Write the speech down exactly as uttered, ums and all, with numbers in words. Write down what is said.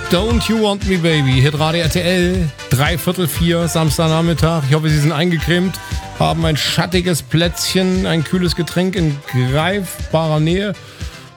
Don't You Want Me Baby, Hitradio R T L, dreiviertel vier, Samstagnachmittag. Ich hoffe, Sie sind eingecremt, haben ein schattiges Plätzchen, ein kühles Getränk in greifbarer Nähe